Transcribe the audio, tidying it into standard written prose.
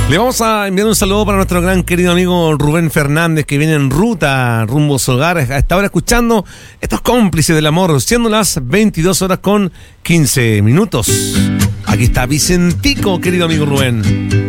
Le vamos a enviar un saludo para nuestro gran querido amigo Rubén Fernández, que viene en ruta rumbo a su hogar a esta hora escuchando estos cómplices del amor, siendo las 22 horas con 15 minutos. Aquí está Vicentico, querido amigo Rubén.